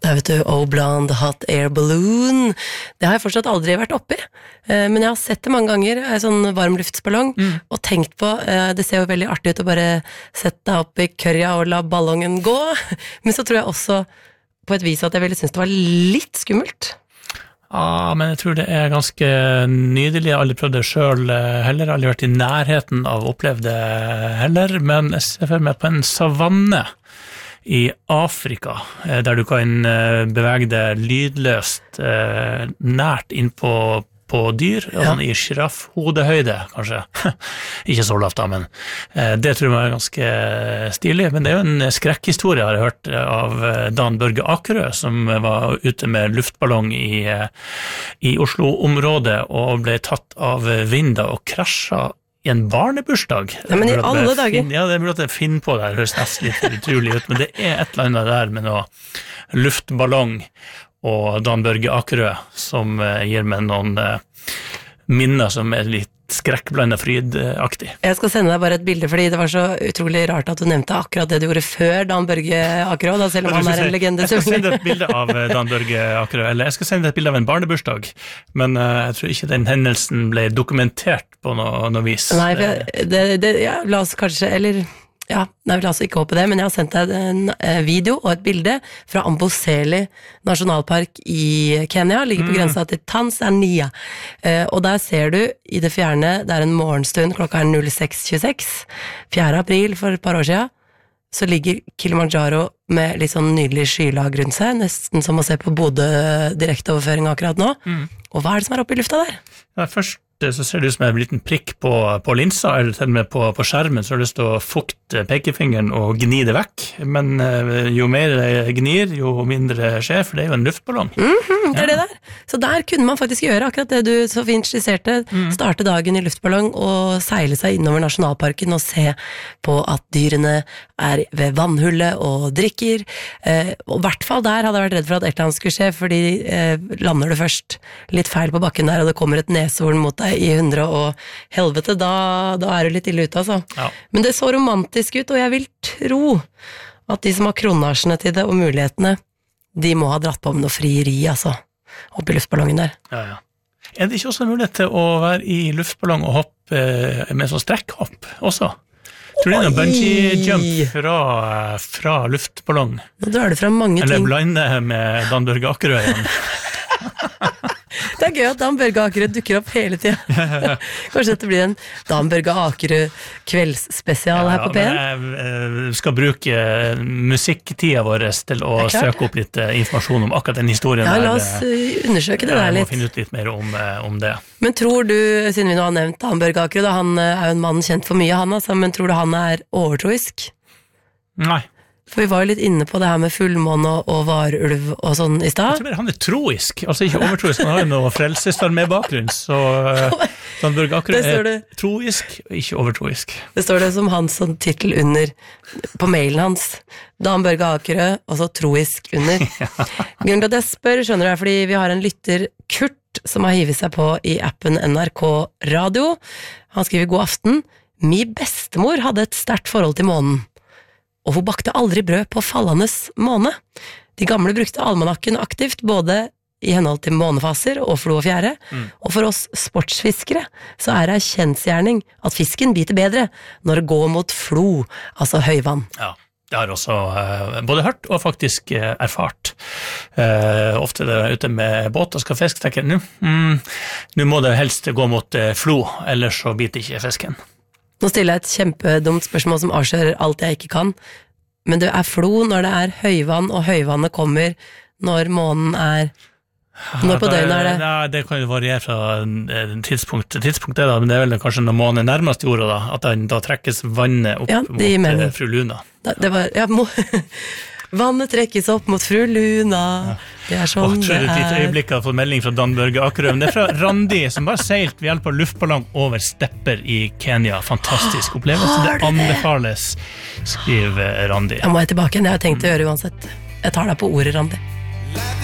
der vet du, Oh Blonde Hot Air Balloon. Det har jeg fortsatt aldri vært oppi, men jeg har sett det mange ganger, en sånn varmluftsballong, og tenkt på, det ser jo veldig artig ut å bare sette deg opp i kørja og la ballongen gå, men så tror jeg også på et vis at jeg ville synes det var litt skummelt. Ja, men jeg tror det ganske nydelig. Jeg har aldri prøvd det selv heller, aldri vært i nærheten av å oppleve det heller, men jeg ser for meg på en savanne i Afrika, der du kan bevege deg lydløst nært inn på dyr, sånn i giraffhodehøyde, kanskje. Ikke så lavt da, men det tror jeg ganske stilig. Men det jo en skrekkhistorie jeg har hørt av Dan Børge Akerø, som var ute med luftballong i Oslo-området og ble tatt av vinden og krasjet i en barnebursdag. Ja, men i alle dager. Ja, det burde jeg finne på det, det høres nesten litt utrolig ut, men det et eller annet der med noe luftballong og Dan Børge Akerø, som gir meg noen minner som litt skrekkblandet frydaktig. Jeg skal sende deg bare et bilde, fordi det var så utrolig rart at du nevnte akkurat det du gjorde før Dan Børge Akerø, da, selv om han en legende. Jeg skal sende et bilde av Dan Børge Akerø, eller jeg skal sende et bilde av en barnebursdag, men jeg tror ikke den hendelsen ble dokumentert på noe vis. Nei, ja, la oss kanskje, eller... Ja, jeg vil altså ikke håpe det, men jeg har sendt deg en video og et bilde fra Amboseli nasjonalpark i Kenya, ligger på grensa til Tanzania, og der ser du i det fjerne, det en morgenstund, klokka 06:26, 4. april for et par år siden, så ligger Kilimanjaro med litt sånn nydelig skylag rundt seg, nesten som å se på Bodø direkteoverføring akkurat nå, og hva det som oppe i lufta der? Ja, først så ser det ut som en liten prikk på linsa, eller til og med på skjermen, så har du lyst til å fukte pekefingeren og gni det vekk, men jo mer det gnir, jo mindre skjer, for det jo en luftballong. Det det der. Så der kunne man faktisk gjøre akkurat det du så fint skisserte, starte dagen i luftballong og seile seg innover nasjonalparken og se på at dyrene ved vannhullet og drikker, og i hvert fall der hadde jeg vært redd for at et eller annet skulle skje, fordi lander du først litt feil på bakken der, og det kommer et neshorn mot deg i 100 og helvete, da du litt ille ute, altså. Ja. Men det så romantisk ut, og jeg vil tro at de som har kronasjene til det og mulighetene, de må ha dratt på med noe frieri, altså, oppe i luftballongen der. Ja. Det ikke også mulighet til å være i luftballong og hoppe med sånn strekkhopp også? Tror du det noe bungee jump fra luftballong? Nå drar det fra mange ting. Eller blande med Dan Børge Akerø igjen? Det gøy at Dan Børge Akerø dukker opp hele tiden. Kanskje dette blir en Dan Børge Akerø kveldsspesial her på P1? Jeg skal bruke musikktida vår til å søke opp litt informasjon om akkurat den historien. Ja, la oss undersøke det der litt. Jeg må finne ut litt mer om det. Men tror du, siden vi nå har nevnt Dan Børge Akerø, han jo en mann kjent for mye, han altså, men tror du han overtroisk? Nei. For vi var jo litt inne på det her med fullmåne og varulv og sånn i sted. Jeg tror bare han troisk, altså ikke overtroisk, han har jo noe frelsestar med bakgrunn, så Dan Børge Akerø troisk, ikke overtroisk. Det står det som hans sånn titel under på mailen hans, Dan Børge Akerø, og så troisk under. Grunnen til at jeg spør, skjønner du, fordi vi har en lytter, Kurt, som har hivet seg på i appen NRK Radio. Han skriver god aften. Min bestemor hadde et sterkt forhold til månen, og hun bakte aldri brød på fallende måne. De gamle brukte almanakken aktivt, både i henhold til månefaser og flo og fjære, og for oss sportsfiskere så det en kjensgjerning at fisken biter bedre når det går mot flo, altså høyvann. Ja. Det har også både hørt og faktisk erfart. Ofte det ute med båt og skal fiske, tenker jeg, nå må det helst gå mot flo, ellers så biter ikke fisken. Nå stiller jeg et kjempedumt spørsmål som avslører alt jeg ikke kan, men det flo når det høyvann, og høyvannet kommer når månen når på døgnet det? Nei, det kan jo variere fra tidspunkt til tidspunkt, men det vel kanskje når månen nærmest jorda, da da trekkes vannet opp mot fru Luna. Vannet trekkes opp mot fru Luna. Det sånn det et lite øyeblikk har fått melding fra Dan Børge Akerø, men det fra Randi, som bare seilt ved hjelp av luftballong over stepper i Kenya. Fantastisk opplevelse, det anbefales, skriver Randi. Jeg må tilbake igjen, jeg har tenkt å gjøre uansett. Jeg tar deg på ordet, Randi.